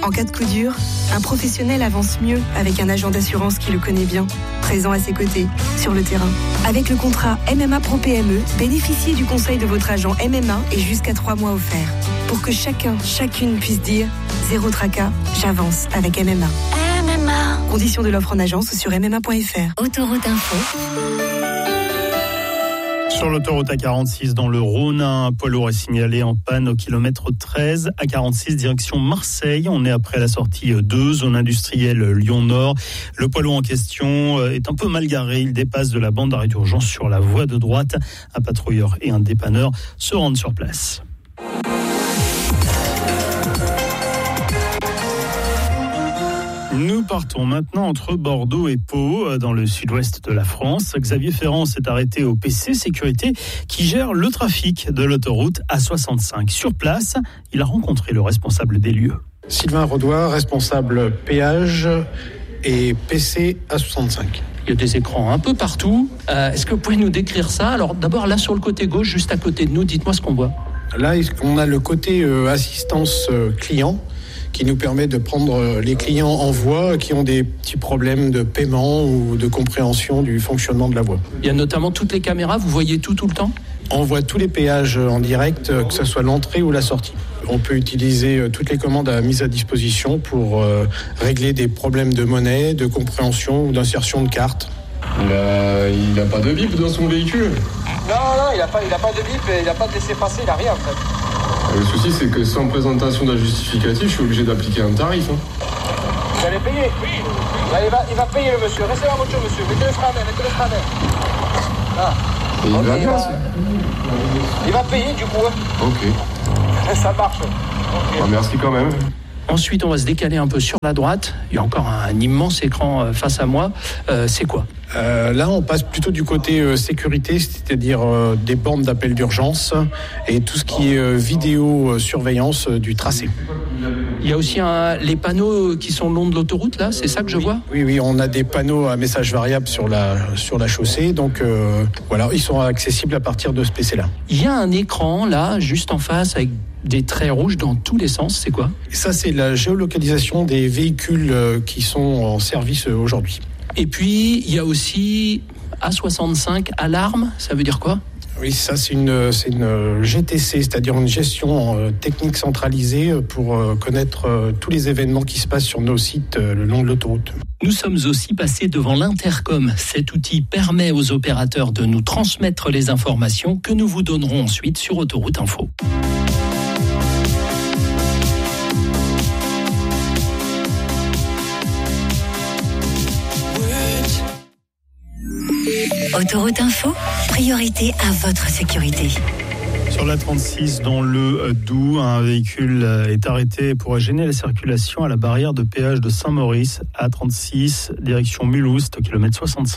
En cas de coup dur, un professionnel avance mieux avec un agent d'assurance qui le connaît bien, présent à ses côtés, sur le terrain. Avec le contrat MMA Pro PME, bénéficiez du conseil de votre agent MMA et jusqu'à 3 mois offerts. Pour que chacune puisse dire « Zéro tracas, j'avance avec MMA ». MMA. Conditions de l'offre en agence sur mma.fr. Autoroute Info. Sur l'autoroute A46 dans le Rhône, un poids lourd est signalé en panne au kilomètre 13, A46 direction Marseille. On est après la sortie 2, zone industrielle Lyon-Nord. Le poids lourd en question est un peu mal garé. Il dépasse de la bande d'arrêt d'urgence sur la voie de droite. Un patrouilleur et un dépanneur se rendent sur place. Nous partons maintenant entre Bordeaux et Pau, dans le sud-ouest de la France. Xavier Ferrand s'est arrêté au PC Sécurité qui gère le trafic de l'autoroute A65. Sur place, il a rencontré le responsable des lieux. Sylvain Rodois, responsable péage et PC A65. Il y a des écrans un peu partout. Est-ce que vous pouvez nous décrire ça ? Alors d'abord là sur le côté gauche, juste à côté de nous, dites-moi ce qu'on voit. Là, on a le côté assistance client qui nous permet de prendre les clients en voie qui ont des petits problèmes de paiement ou de compréhension du fonctionnement de la voie. Il y a notamment toutes les caméras, vous voyez tout le temps ? On voit tous les péages en direct, que ce soit l'entrée ou la sortie. On peut utiliser toutes les commandes mise à disposition pour régler des problèmes de monnaie, de compréhension ou d'insertion de cartes. Il n'a pas de bip dans son véhicule. Non, il n'a pas de bip, il n'a pas de laisser-passer, il n'a rien en fait. Le souci, c'est que sans présentation d'un justificatif, je suis obligé d'appliquer un tarif. Vous allez payer ? Oui. Là, il va payer le monsieur. Restez dans la voiture, monsieur. Mettez le frein à main. Ah. Et il va bien, il va payer du coup. Ok. Ça marche. Okay. Merci quand même. Ensuite, on va se décaler un peu sur la droite. Il y a encore un immense écran face à moi. C'est quoi ? Là, on passe plutôt du côté sécurité, c'est-à-dire des bornes d'appel d'urgence et tout ce qui est vidéosurveillance du tracé. Il y a aussi les panneaux qui sont le long de l'autoroute, là, c'est ça que je vois ? Oui, on a des panneaux à message variable sur la chaussée, donc voilà, ils sont accessibles à partir de ce PC-là. Il y a un écran, là, juste en face, avec des traits rouges dans tous les sens, c'est quoi ? Ça, c'est la géolocalisation des véhicules qui sont en service aujourd'hui. Et puis, il y a aussi A65 alarme, ça veut dire quoi ? Oui, ça c'est une GTC, c'est-à-dire une gestion technique centralisée pour connaître tous les événements qui se passent sur nos sites le long de l'autoroute. Nous sommes aussi passés devant l'intercom. Cet outil permet aux opérateurs de nous transmettre les informations que nous vous donnerons ensuite sur Autoroute Info. Autoroute Info, priorité à votre sécurité. Sur la 36, dans le Doubs, un véhicule est arrêté pour gêner la circulation à la barrière de péage de Saint-Maurice, A36, direction Mulhouse, au kilomètre 65.